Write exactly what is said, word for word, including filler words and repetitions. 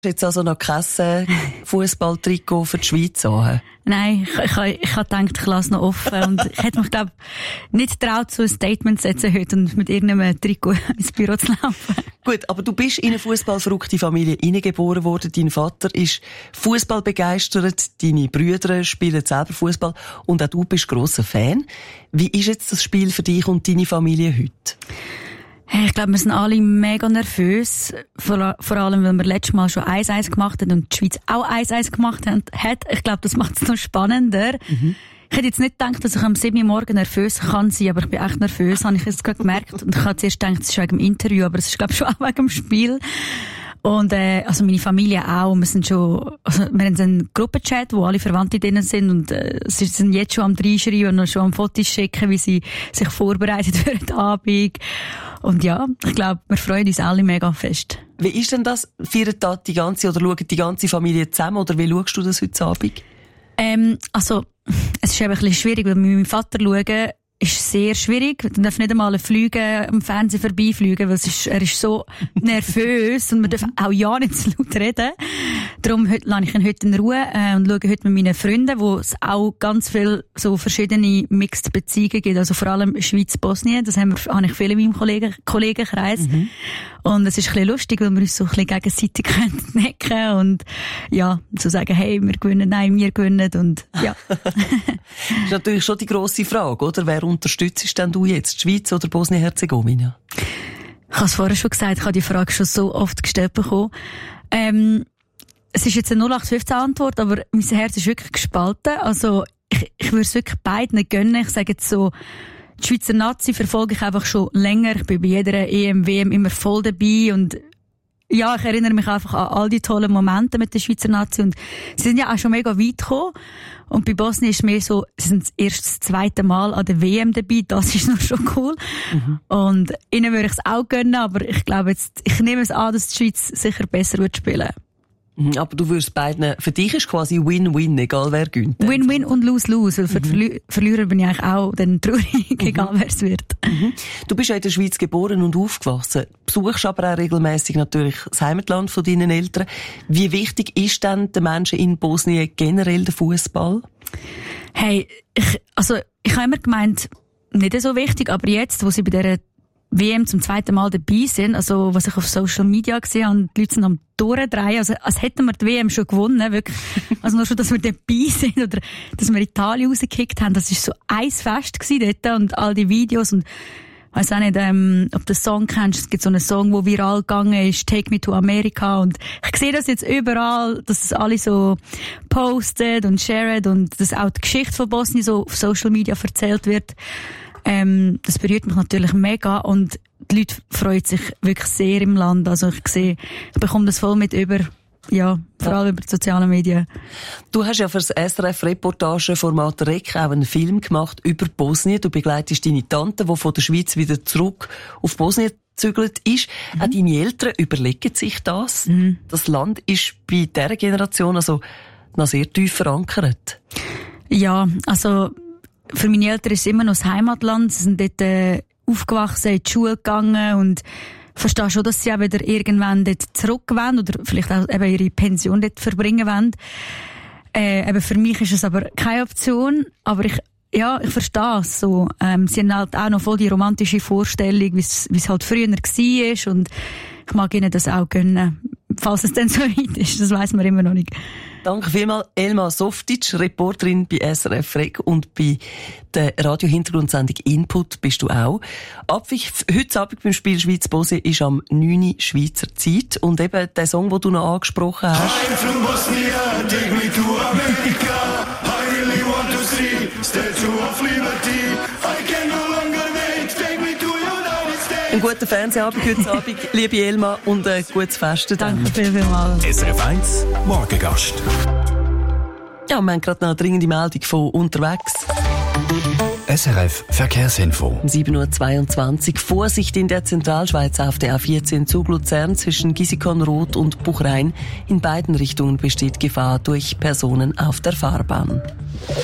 Jetzt also noch kein Fußballtrikot für die Schweiz an? Nein, ich, ich, ich, ich habe gedacht, ich lasse noch offen. Und ich hätte mich, glaube nicht getraut, so ein Statement zu setzen heute und mit irgendeinem Trikot ins Büro zu laufen. Gut, aber du bist in eine fußballverrückte Familie hineingeboren worden. Dein Vater ist Fußball begeistert, deine Brüder spielen selber Fußball und auch du bist grosser Fan. Wie ist jetzt das Spiel für dich und deine Familie heute? Hey, ich glaube, wir sind alle mega nervös. Vor, vor allem, weil wir letztes Mal schon eins eins gemacht haben und die Schweiz auch eins eins gemacht hat. Ich glaube, das macht es noch spannender. Mhm. Ich hätte jetzt nicht gedacht, dass ich am sieben Uhr morgens nervös kann sein, aber ich bin echt nervös, habe ich jetzt gerade gemerkt. Und ich habe zuerst gedacht, es ist wegen dem Interview, aber es ist, glaube ich, schon auch wegen dem Spiel. Und, äh, also meine Familie auch. Wir sind schon, also wir haben einen Gruppenchat, wo alle Verwandte drinnen sind und, äh, sie sind jetzt schon am Reinschreiben und schon am Fotos schicken, wie sie sich vorbereitet für den Abend. Und ja, ich glaube, wir freuen uns alle mega fest. Wie ist denn das? Feiert da die ganze, oder schaut die ganze Familie zusammen, oder wie schaust du das heute Abend? Ähm, also, es ist eben ein bisschen schwierig, weil wir mit meinem Vater schauen, ist sehr schwierig. Wir dürfen nicht einmal fliegen, am Fernsehen vorbeifliegen, weil es ist, er ist so nervös und wir dürfen auch ja nicht zu laut reden. Darum lasse ich ihn heute in Ruhe äh, und schaue heute mit meinen Freunden, wo es auch ganz viele so verschiedene Mixed Beziehungen gibt. Also vor allem Schweiz-Bosnien, das haben wir, habe ich viele in meinem Kollegen, Kollegenkreis. Mhm. Und es ist ein bisschen lustig, weil wir uns so ein bisschen gegenseitig necken und ja, so sagen, hey, wir gewinnen, nein, wir gewinnen und ja. Das ist natürlich schon die grosse Frage, oder? Wer unterstützt denn du jetzt, die Schweiz oder Bosnien-Herzegowina? Ich habe es vorher schon gesagt, ich habe die Frage schon so oft gestellt bekommen. Ähm, es ist jetzt eine null acht fünfzehn Antwort, aber mein Herz ist wirklich gespalten. Also, ich, ich würde es wirklich beiden gönnen. Ich sage jetzt so, die Schweizer Nazi verfolge ich einfach schon länger. Ich bin bei jeder E M, W M immer voll dabei und ja, ich erinnere mich einfach an all die tollen Momente mit der Schweizer Nazi und sie sind ja auch schon mega weit gekommen. Und bei Bosnien ist es mehr so, sie sind erst das zweite Mal an der W M dabei, das ist noch schon cool. Mhm. Und ihnen würde ich es auch gönnen, aber ich glaube jetzt, ich nehme es an, dass die Schweiz sicher besser wird spielen. Aber du würdest beiden, für dich ist quasi Win-Win, egal wer gewinnt. Win-Win und Lose-Lose, weil für mhm. die Verlierer bin ich eigentlich auch dann traurig, mhm. egal wer es wird. Mhm. Du bist ja in der Schweiz geboren und aufgewachsen, besuchst aber auch regelmässig natürlich das Heimatland von deinen Eltern. Wie wichtig ist denn den Menschen in Bosnien generell der Fußball? Hey, ich, also, ich habe immer gemeint, nicht so wichtig, aber jetzt, wo sie bei dieser W M zum zweiten Mal dabei sind, also was ich auf Social Media gesehen habe, die Leute sind am Durchdrehen, also als hätten wir die W M schon gewonnen, wirklich. Also nur schon, dass wir dabei sind oder dass wir Italien rausgekickt haben, das ist so ein Fest gewesen dort und all die Videos und ich weiss auch nicht, ähm, ob du den Song kennst, es gibt so einen Song, der viral gegangen ist, Take Me to America und ich sehe das jetzt überall, dass es alle so postet und shared und dass auch die Geschichte von Bosnien so auf Social Media erzählt wird. Ähm, das berührt mich natürlich mega und die Leute freuen sich wirklich sehr im Land. Also ich sehe, ich bekomme das voll mit über, ja, vor allem über die sozialen Medien. Du hast ja für das S R F-Reportageformat R E C auch einen Film gemacht über Bosnien. Du begleitest deine Tante, die von der Schweiz wieder zurück auf Bosnien gezügelt ist. Mhm. Auch deine Eltern überlegen sich das. Mhm. Das Land ist bei dieser Generation also noch sehr tief verankert. Ja, also für meine Eltern ist es immer noch das Heimatland. Sie sind dort äh, aufgewachsen, in die Schule gegangen und ich verstehe schon, dass sie auch wieder irgendwann dort zurück wollen oder vielleicht auch eben ihre Pension dort verbringen wollen. Äh, eben für mich ist es aber keine Option, aber ich, ja, ich verstehe es so. Ähm, sie haben halt auch noch voll die romantische Vorstellung, wie es halt früher war und ich mag ihnen das auch gönnen. Falls es dann so weit ist, das weiss man immer noch nicht. Danke vielmals, Elma Softic, Reporterin bei S R F R E C und bei der Radio-Hintergrundsendung Input bist du auch. Abwich, heute Abend beim Spiel Schweiz-Bosnien ist am neun Uhr Schweizer Zeit und eben der Song, den du noch angesprochen hast. I'm from Bosnia, take me to America. I really want to see Statue of Liberty. I can no longer wait, take me to United States. Einen guten Fernsehabend heute Abend, liebe Elma, und ein gutes Fest. Danke vielmals. S R F eins Morgengast. Ja, wir haben gerade noch eine dringende Meldung von unterwegs. S R F Verkehrsinfo. sieben Uhr zweiundzwanzig. Vorsicht in der Zentralschweiz auf der A vierzehn Zug Luzern zwischen Gisikon-Roth und Buchrein. In beiden Richtungen besteht Gefahr durch Personen auf der Fahrbahn.